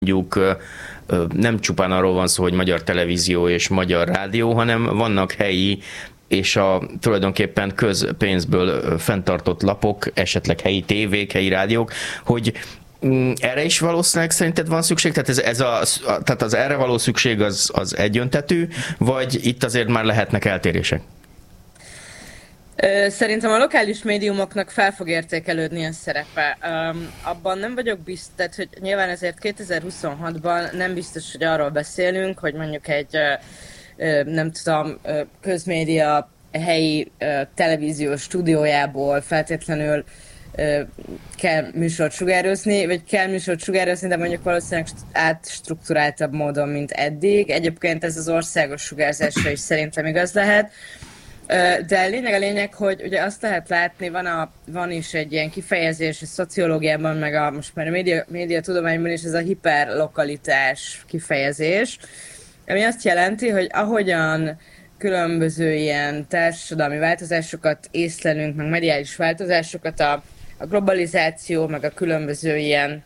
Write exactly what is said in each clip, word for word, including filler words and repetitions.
mondjuk nem csupán arról van szó, hogy magyar televízió és magyar rádió, hanem vannak helyi és a tulajdonképpen közpénzből fenntartott lapok, esetleg helyi tévék, helyi rádiók, hogy erre is valószínűleg szerinted van szükség? Tehát, ez, ez a, tehát az erre való szükség az, az egyöntetű, vagy itt azért már lehetnek eltérések? Szerintem a lokális médiumoknak fel fog értékelődni a szerepe. Um, abban nem vagyok biztos, hogy nyilván ezért kétezer-huszonhatban nem biztos, hogy arról beszélünk, hogy mondjuk egy, nem tudom, közmédia helyi televíziós stúdiójából feltétlenül kell műsort sugározni, vagy kell műsort sugározni, de mondjuk valószínűleg átstruktúráltabb módon, mint eddig. Egyébként ez az országos sugárzásra is szerintem igaz lehet. De lényeg a lényeg, hogy ugye azt lehet látni, van, a, van is egy ilyen kifejezés a szociológiában, meg a, most már a média, médiatudományban is, ez a hiperlokalitás kifejezés, ami azt jelenti, hogy ahogyan különböző ilyen társadalmi változásokat észlelünk, meg mediális változásokat, a, a globalizáció, meg a különböző ilyen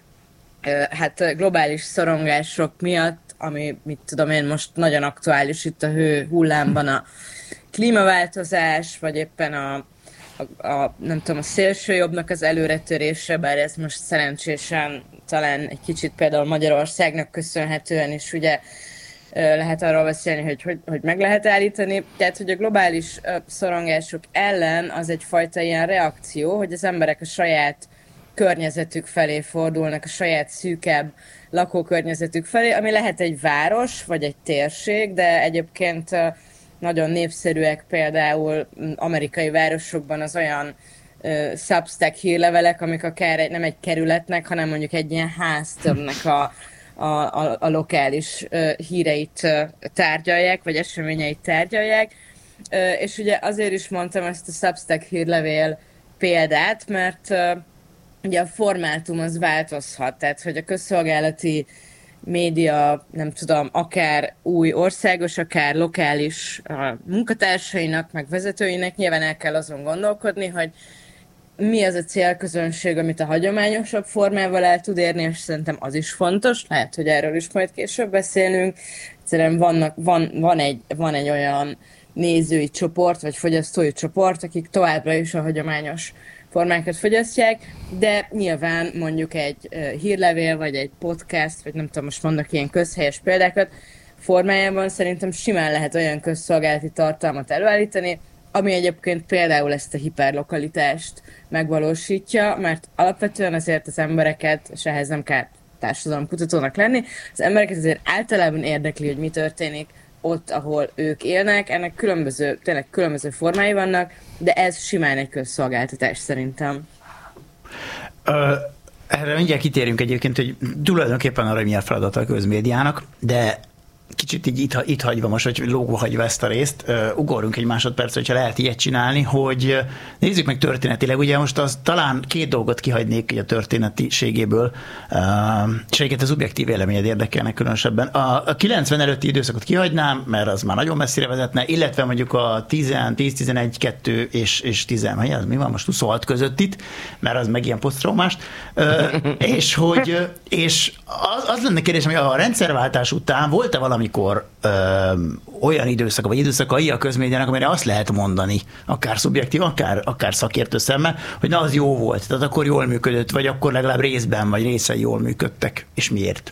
hát globális szorongások miatt, ami, mit tudom én, most nagyon aktuális itt a hő hullámban, a klímaváltozás, vagy éppen a, a, a, nem tudom, a szélsőjobbnak az előretörése, bár ez most szerencsésen talán egy kicsit például Magyarországnak köszönhetően is ugye lehet arról beszélni, hogy, hogy, hogy meg lehet állítani. Tehát, hogy a globális szorongások ellen az egyfajta ilyen reakció, hogy az emberek a saját környezetük felé fordulnak, a saját szűkebb lakókörnyezetük felé, ami lehet egy város, vagy egy térség, de egyébként nagyon népszerűek például amerikai városokban az olyan uh, Substack hírlevelek, amik akár egy, nem egy kerületnek, hanem mondjuk egy ilyen háztömbnek a, a, a, a lokális uh, híreit uh, tárgyalják, vagy eseményeit tárgyalják. Uh, és ugye azért is mondtam ezt a Substack hírlevél példát, mert uh, ugye a formátum az változhat, tehát hogy a közszolgálati média, nem tudom, akár új országos, akár lokális uh, munkatársainak, meg vezetőinek nyilván el kell azon gondolkodni, hogy mi az a célközönség, amit a hagyományosabb formával el tud érni, és szerintem az is fontos, lehet, hogy erről is majd később beszélünk. Egyszerűen vannak, van, van, egy, van egy olyan nézői csoport, vagy fogyasztói csoport, akik továbbra is a hagyományos formákat fogyasztják, de nyilván mondjuk egy uh, hírlevél, vagy egy podcast, vagy nem tudom, most mondok ilyen közhelyes példákat, formájában szerintem simán lehet olyan közszolgálati tartalmat előállítani, ami egyébként például ezt a hiperlokalitást megvalósítja, mert alapvetően azért az embereket, és ehhez nem kell társadalomkutatónak lenni, az embereket azért általában érdekli, hogy mi történik ott, ahol ők élnek, ennek különböző, tényleg különböző formái vannak, de ez simán egy közszolgáltatás szerintem. Ö, erre mindjárt kitérünk egyébként, hogy tulajdonképpen arra milyen feladata a közmédiának, de kicsit így itt, itt hagyva most, hogy lógó hagyva ezt a részt, uh, ugorjunk egy másodperc, hogyha lehet ilyet csinálni, hogy uh, nézzük meg történetileg. Ugye most az talán két dolgot kihagynék a történetiségéből, uh, és egyébként az objektív véleményed érdekelnek különösebben. A, a kilencven előtti időszakot kihagynám, mert az már nagyon messzire vezetne, illetve mondjuk a tíz, tizenegy, kettő és, és tíz, az mi van most huszonhat között itt, mert az meg ilyen posztraumás. Uh, és hogy és az, az lenne kérdés, hogy a rendszerváltás után volt-e valami amikor ö, olyan időszak, vagy időszakai a közmédiának, amire azt lehet mondani, akár szubjektív, akár, akár szakértő szemmel, hogy na, az jó volt, tehát akkor jól működött, vagy akkor legalább részben, vagy részei jól működtek, és miért?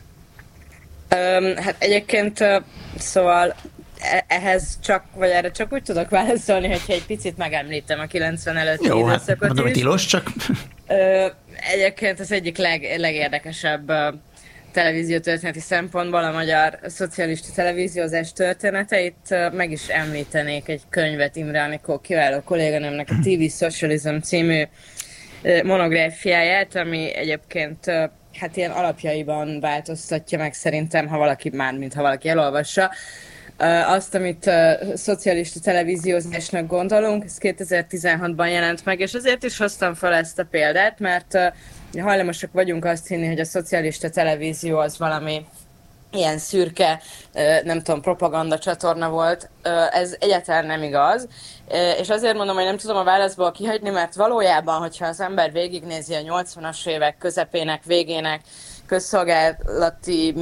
Um, hát egyébként uh, szóval ehhez csak, vagy erre csak úgy tudok válaszolni, hogyha egy picit megemlítem a kilencven előtti jó, időszakot hát, mondom, is. tilos, csak... Uh, egyébként az egyik leg, legérdekesebb uh, televíziótörténeti szempontból a magyar szocialista televíziózás története. Itt meg is említenék egy könyvet Imre Anikó kiváló kolléganőmnek, a té vé Socialism című monográfiáját, ami egyébként hát ilyen alapjaiban változtatja meg szerintem, ha valaki már, mint ha valaki elolvassa, azt, amit szocialista televíziózásnak gondolunk. Ez kétezer-tizenhatban jelent meg, és azért is hoztam fel ezt a példát, mert hajlamosak vagyunk azt hinni, hogy a szocialista televízió az valami ilyen szürke, nem tudom, propaganda csatorna volt. Ez egyáltalán nem igaz. És azért mondom, hogy nem tudom a válaszból kihagyni, mert valójában, hogyha az ember végignézi a nyolcvanas évek közepének, végének, közszolgálati